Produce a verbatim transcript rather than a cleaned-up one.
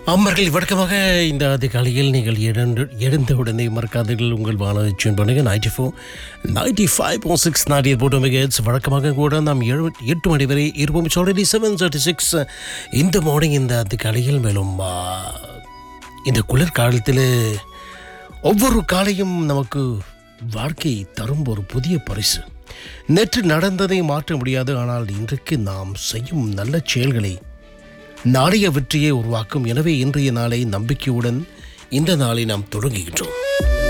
அம்மர்கள் வழக்கமாக இந்த அதிகாலையில் நீங்கள் எழுந்து எழுந்தவுடனே மறக்காதீர்கள் உங்கள் வானொலி டியூன் பண்ணுங்க ninety four ninety five point six நாடி போட்டு மெகட்ஸ் வழக்கமாக கூட நாம் ஏழு எட்டு மணி வரை இருப்போம். ஆல்ரெடி செவன் தேர்ட்டி சிக்ஸ் இந்த மார்னிங் இந்த அதிகாலையில் மேலும் ஆ, இந்த குளிர்காலத்தில் ஒவ்வொரு காலையும் நமக்கு வாழ்க்கை தரும் ஒரு புதிய பரிசு. நேற்று நடந்ததை மாற்ற முடியாது, ஆனால் இன்றைக்கு நாம் செய்யும் நல்ல செயல்களை நாளைய வெற்றியை உருவாக்கும். எனவே இன்றைய நாளை நம்பிக்கையுடன் இந்த நாளை நாம் தொடங்குகின்றோம்.